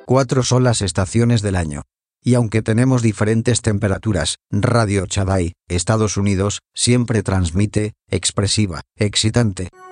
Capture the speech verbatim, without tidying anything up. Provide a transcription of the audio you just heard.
Cuatro son las estaciones del año. Y aunque tenemos diferentes temperaturas, Radio Chaday, Estados Unidos, siempre transmite, expresiva, excitante.